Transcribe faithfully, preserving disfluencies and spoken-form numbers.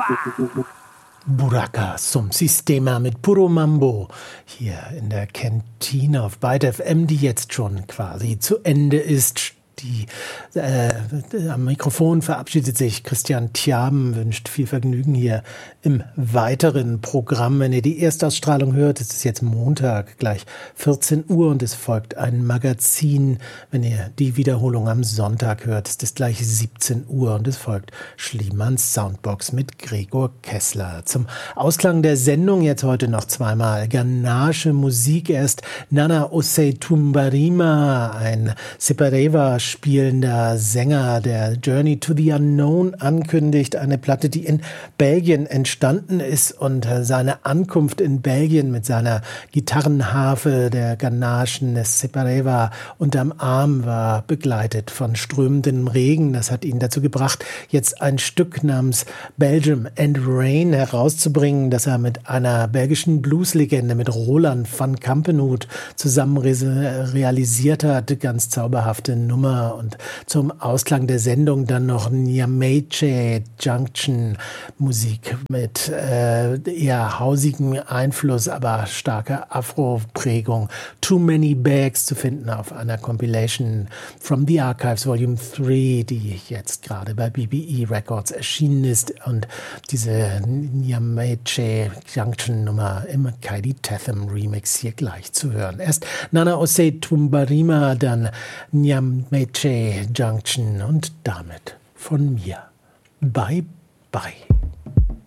Buraka Som Sistema mit Puro Mambo hier in der Kantine auf Byte F M, die jetzt schon quasi zu Ende ist. Die, äh, am Mikrofon verabschiedet sich Christian Thiaben, wünscht viel Vergnügen hier im weiteren Programm. Wenn ihr die Erstausstrahlung hört, es ist jetzt Montag, gleich vierzehn Uhr und es folgt ein Magazin. Wenn ihr die Wiederholung am Sonntag hört, ist es gleich siebzehn Uhr und es folgt Schliemanns Soundbox mit Gregor Kessler. Zum Ausklang der Sendung jetzt heute noch zweimal ghanaische Musik. Erst Nana Osei Tumbarima, ein Separeva spielender Sänger, der Journey to the Unknown ankündigt, eine Platte, die in Belgien entstanden ist und seine Ankunft in Belgien mit seiner Gitarrenharfe der ghanaischen Separeva unterm Arm war begleitet von strömendem Regen. Das hat ihn dazu gebracht, jetzt ein Stück namens Belgium and Rain herauszubringen, das er mit einer belgischen Blueslegende, mit Roland van Kampenhout zusammen realisiert hat. Ganz zauberhafte Nummer. Und zum Ausklang der Sendung dann noch Nyamache Junction, Musik mit äh, eher hausigem Einfluss, aber starker Afro-Prägung. Too Many Bags zu finden auf einer Compilation From the Archives Volume drei, die jetzt gerade bei B B E Records erschienen ist. Und diese Nyamache Junction Nummer im Kaidi Tatham Remix hier gleich zu hören. Erst Nana Osei Tumbarima, dann Nyamache Junction und damit von mir. Bye, bye.